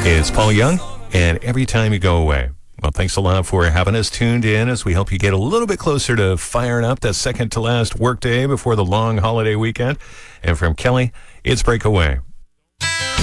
It's Paul Young, and Every Time You Go Away. Well, thanks a lot for having us tuned in as we help you get a little bit closer to firing up that second to last workday before the long holiday weekend. And from Kelly, it's Breakaway.